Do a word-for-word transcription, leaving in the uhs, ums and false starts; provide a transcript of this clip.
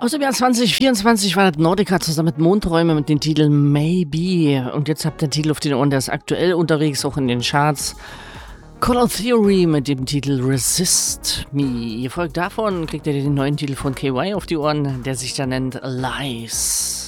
Aus dem Jahr zwanzig vierundzwanzig war das Nordica zusammen mit Mondträume mit dem Titel Maybe. Und jetzt habt ihr den Titel auf den Ohren, der ist aktuell unterwegs, auch in den Charts. Color Theory mit dem Titel Resist Me. Gefolgt davon kriegt ihr den neuen Titel von K Y auf die Ohren, der sich da nennt Lies.